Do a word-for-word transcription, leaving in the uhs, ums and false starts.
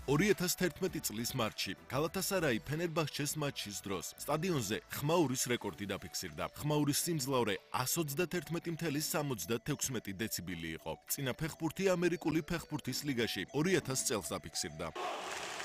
ორი ათას თერთმეტი წლის მარტში გალათასარაი ფენერბახჩეს მატჩის დროს სტადიონზე ხმაურის რეკორდი დაფიქსირდა. ხმაურის სიმძლავრე εκατს ოცდათერთმეტი მცდር სამოცდათექვსმეტი დეციბელი იყო. წინა ფეხბურთი ამერიკული ფეხბურთის ლიგაში ორი ათას წელს დაფიქსირდა.